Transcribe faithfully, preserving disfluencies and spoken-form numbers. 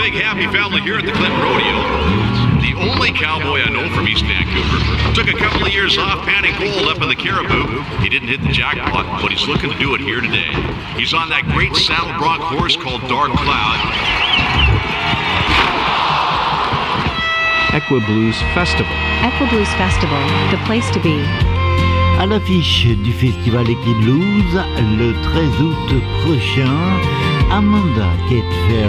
big happy family here at the Clinton Rodeo. The only cowboy I know from East Vancouver. Took a couple of years off panning gold up in the Caribou. He didn't hit the jackpot, but he's looking to do it here today. He's on that great saddle bronc horse called Dark Cloud. Equiblues Festival. Equiblues Festival, the place to be. À l'affiche du festival Equiblues, le treize août prochain, Amanda Kate Fair